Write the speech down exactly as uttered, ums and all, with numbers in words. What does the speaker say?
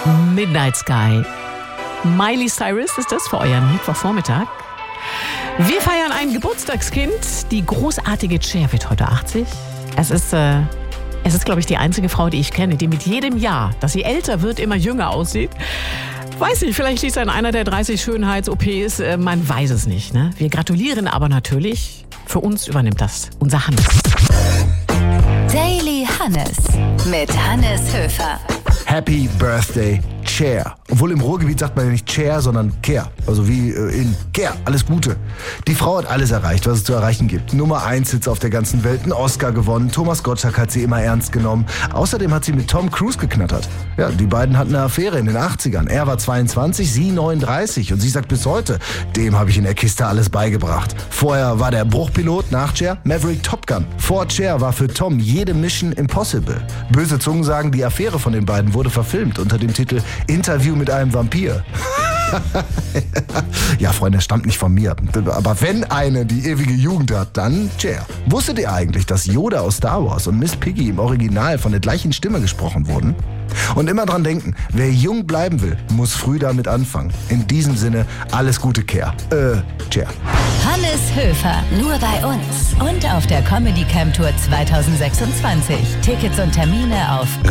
Midnight Sky. Miley Cyrus ist das für euren Mittwochvormittag. Wir feiern ein Geburtstagskind. Die großartige Cher wird heute achtzig. Es ist, äh, es ist, glaube ich, die einzige Frau, die ich kenne, die mit jedem Jahr, dass sie älter wird, immer jünger aussieht. Weiß nicht, vielleicht liegt es an einer der dreißig Schönheits-O Ps. Äh, man weiß es nicht. Ne? Wir gratulieren aber natürlich. Für uns übernimmt das unser Hannes. Daily Hannes mit Hannes Höfer. Happy Birthday, Cher. Obwohl im Ruhrgebiet sagt man ja nicht Cher, sondern Cher. Also wie in Cher. Alles Gute. Die Frau hat alles erreicht, was es zu erreichen gibt. Nummer eins Hits auf der ganzen Welt, einen Oscar gewonnen. Thomas Gottschalk hat sie immer ernst genommen. Außerdem hat sie mit Tom Cruise geknattert. Ja, die beiden hatten eine Affäre in den achtzigern. Er war zweiundzwanzig, sie neununddreißig. Und sie sagt bis heute, dem habe ich in der Kiste alles beigebracht. Vorher war der Bruchpilot, nach Cher Maverick Top Gun. Vor Cher war für Tom jede Mission Impossible. Böse Zungen sagen, die Affäre von den beiden wurde verfilmt unter dem Titel Interview mit einem Vampir. Ja, Freunde, das stammt nicht von mir. Aber wenn eine die ewige Jugend hat, dann Cher. Wusstet ihr eigentlich, dass Yoda aus Star Wars und Miss Piggy im Original von der gleichen Stimme gesprochen wurden? Und immer dran denken, wer jung bleiben will, muss früh damit anfangen. In diesem Sinne, alles Gute, Cher. Äh, Cher. Hannes Höfer, nur bei uns und auf der Comedy Camp Tour zwanzig sechsundzwanzig. Tickets und Termine auf